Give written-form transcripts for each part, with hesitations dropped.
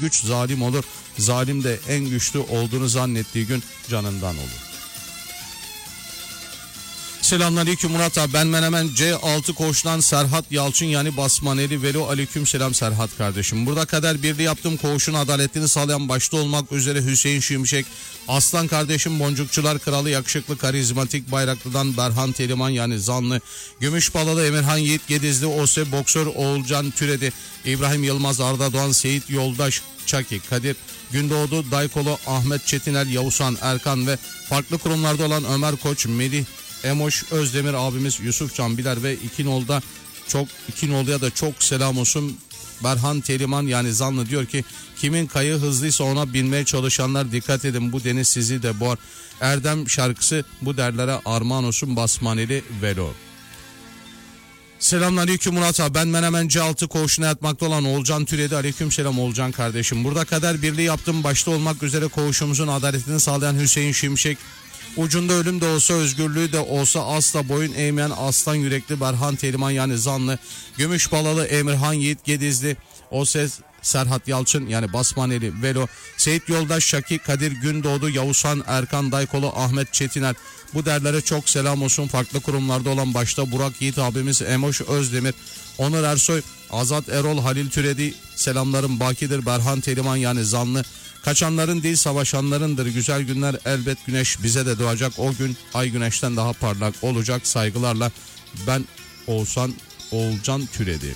güç zalim olur. Zalim de en güçlü olduğunu zannettiği gün canından olur. Selamünaleyküm Murat abi, ben Menemen C6 Koğuş'tan Serhat Yalçın yani Basmaneli Velo. Aleyküm selam Serhat kardeşim. Burada kader birliği yaptığım koğuşun adaletini sağlayan başta olmak üzere Hüseyin Şimşek, Aslan kardeşim Boncukçular Kralı yakışıklı karizmatik Bayraklı'dan Berhan Teliman yani Zanlı, Gümüşbalalı Emirhan Yiğit Gedizli, Ose Boksör Oğulcan Türedi, İbrahim Yılmaz Arda Doğan, Seyit Yoldaş Çaki, Kadir Gündoğdu, Daykolo, Ahmet Çetinel, Yavuzhan Erkan ve farklı kurumlarda olan Ömer Koç, Melih Emoş Özdemir abimiz, Yusuf Can Biler ve İkinoldu'ya da çok selam olsun. Berhan Teliman yani Zanlı diyor ki kimin kayığı hızlıysa ona binmeye çalışanlar dikkat edin, bu deniz sizi de boğar. Erdem şarkısı bu derlere armağan olsun. Basmaneli Velo. Selamünaleyküm Murat abi, ben Menemen C6 Koğuşu'na yatmakta olan Oğulcan Türedi. Aleyküm selam Oğulcan kardeşim. Burada kader birliği yaptım başta olmak üzere koğuşumuzun adaletini sağlayan Hüseyin Şimşek, ucunda ölüm de olsa özgürlüğü de olsa asla boyun eğmeyen aslan yürekli Berhan Teliman yani Zanlı, Gümüşbalalı Emirhan Yiğit Gedizli, o ses Serhat Yalçın yani Basmaneli Velo, Seyit Yoldaş Şaki, Kadir Gündoğdu, Yavuzhan Erkan, Daykolo, Ahmet Çetiner, bu derlere çok selam olsun. Farklı kurumlarda olan başta Burak Yiğit abimiz, Emoş Özdemir, Onur Ersoy, Azat Erol, Halil Türedi, selamlarım bakidir Berhan Teliman yani Zanlı. Kaçanların değil savaşanlarındır. Güzel günler elbet güneş bize de doğacak. O gün ay güneşten daha parlak olacak. Saygılarla ben Oğulcan Türedi.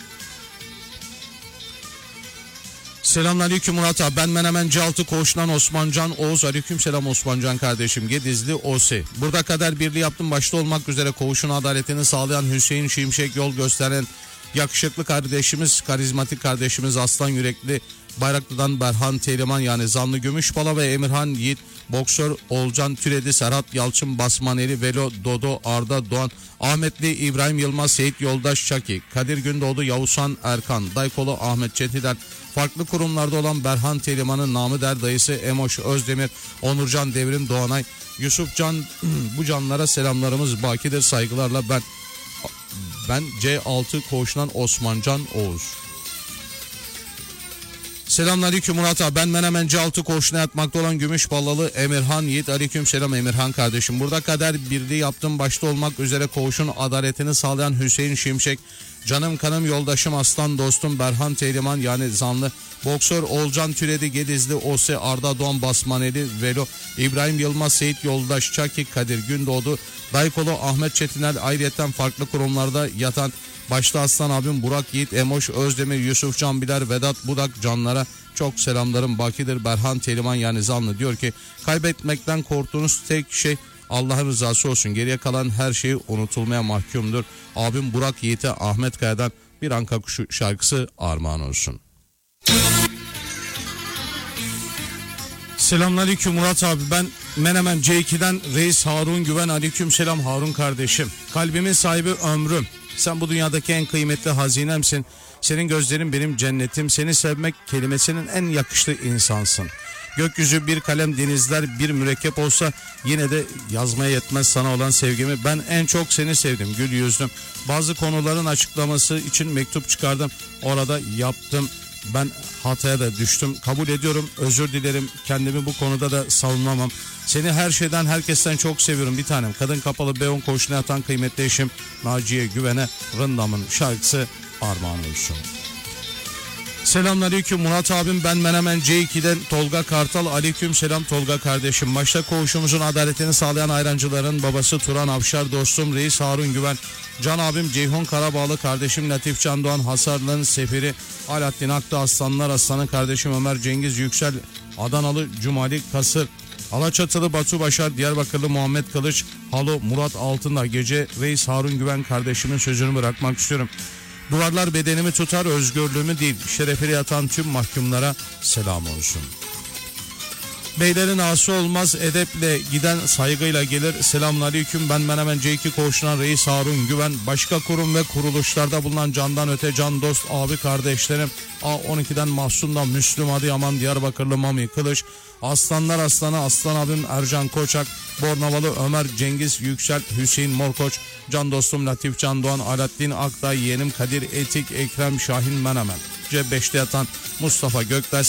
Selamünaleyküm Murat abi, ben Menemen C6 Koğuş'tan Osmancan Oğuz. Aleyküm selam Osmancan kardeşim. Gedizli Osi. Burada kader birliği yaptım başta olmak üzere koğuşun adaletini sağlayan Hüseyin Şimşek, yol gösteren yakışıklı kardeşimiz, karizmatik kardeşimiz Aslan yürekli Bayraklı'dan Berhan Teliman yani Zanlı, Gümüşbala ve Emirhan Yiğit, Boksör Oğulcan Türedi, Serhat Yalçın, Basmaneli Velo, Dodo Arda Doğan, Ahmetli İbrahim Yılmaz, Seyit Yoldaş Çaki, Kadir Gündoğdu, Yavuzhan Erkan, Daykolo, Ahmet Çetiler, farklı kurumlarda olan Berhan Teliman'ın namı der dayısı Emoş Özdemir, Onurcan Devrim Doğanay, Yusuf Can, bu canlara selamlarımız bakidir. Saygılarla ben C6 Koğuş'tan Osmancan Oğuz. Selamünaleyküm Murat abi, ben Menemen C6 Koğuşu'na yatmakta olan Gümüşballalı Emirhan Yiğit. Aleyküm selam Emirhan kardeşim. Burada kader birliği yaptım başta olmak üzere koğuşun adaletini sağlayan Hüseyin Şimşek, canım kanım yoldaşım aslan dostum Berhan Teliman yani Zanlı, Boksör Oğulcan Türedi, Gedizli Ose Arda Doğan, Basmaneli Velo, İbrahim Yılmaz, Seyit Yoldaş Çaki, Kadir Gündoğdu, Daykolo, Ahmet Çetinel, ayrıyeten farklı kurumlarda yatan başta Aslan abim, Burak Yiğit, Emoş Özdemir, Yusuf Can Biler, Vedat Budak, canlara çok selamlarım bakidir. Berhan Teliman yani Zanlı diyor ki kaybetmekten korktuğunuz tek şey Allah'ın rızası olsun. Geriye kalan her şey unutulmaya mahkumdur. Abim Burak Yiğit'e Ahmet Kaya'dan bir Anka Kuşu şarkısı armağan olsun. Selamünaleyküm Murat abi, ben Menemen C2'den Reis Harun Güven. Aleyküm selam Harun kardeşim. Kalbimin sahibi ömrüm. Sen bu dünyadaki en kıymetli hazinemsin. Senin gözlerin benim cennetim. Seni sevmek kelimesinin en yakıştığı insansın. Gökyüzü bir kalem, denizler bir mürekkep olsa yine de yazmaya yetmez sana olan sevgimi. Ben en çok seni sevdim gül yüzlüm. Bazı konuların açıklaması için mektup çıkardım. Orada yaptım. Ben hataya da düştüm. Kabul ediyorum, özür dilerim. Kendimi bu konuda da savunamam. Seni her şeyden, herkesten çok seviyorum bir tanem. Kadın Kapalı B10 Koğuşu'na yatan kıymetli eşim Naciye Güven'e Rındam'ın şarkısı armağan olsun. Selamünaleyküm Murat abim, ben Menemen C2'den Tolga Kartal. Aleyküm selam Tolga kardeşim. Başta koğuşumuzun adaletini sağlayan ayrancıların babası Turan Avşar, dostum Reis Harun Güven, can abim Ceyhun Karabağlı, kardeşim Latif Can Doğan, Hasarlı'nın seferi Alaaddin Aklı, Aslanlar Aslanı kardeşim Ömer Cengiz Yüksel, Adanalı Cumali Kasır, Alaçatılı Batu Başar, Diyarbakırlı Muhammed Kılıç, Halo Murat Altındağ. Gece Reis Harun Güven kardeşimin sözünü bırakmak istiyorum. Duvarlar bedenimi tutar, özgürlüğümü değil. Şerefiyle yatan tüm mahkumlara selam olsun. Beylerin ağası olmaz, edeple giden saygıyla gelir. Selamünaleyküm, ben Menemen C2 Koğuşu'na Reis Harun Güven. Başka kurum ve kuruluşlarda bulunan candan öte can dost abi kardeşlerim A12'den Mahsun'dan Müslüm Adıyaman, Diyarbakırlı Mami Kılıç, Aslanlar Aslanı Aslan abim Ercan Koçak, Bornavalı Ömer Cengiz Yüksel, Hüseyin Morkoç, can dostum Latif Can Doğan, Alaaddin Aktay, yeğenim Kadir Etik, Ekrem Şahin Menemen. C5'te yatan Mustafa Göktaş,